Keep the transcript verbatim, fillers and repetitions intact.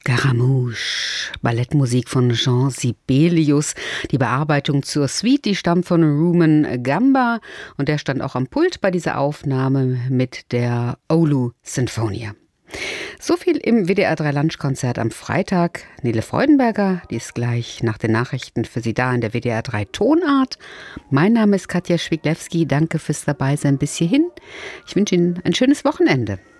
Scaramouche, Ballettmusik von Jean Sibelius. Die Bearbeitung zur Suite, die stammt von Rumen Gamba und der stand auch am Pult bei dieser Aufnahme mit der Oulu Sinfonia. So viel im W D R drei Lunchkonzert am Freitag. Nele Freudenberger, die ist gleich nach den Nachrichten für Sie da in der W D R drei Tonart. Mein Name ist Katja Schwiglewski. Danke fürs Dabeisein bis hierhin. Ich wünsche Ihnen ein schönes Wochenende.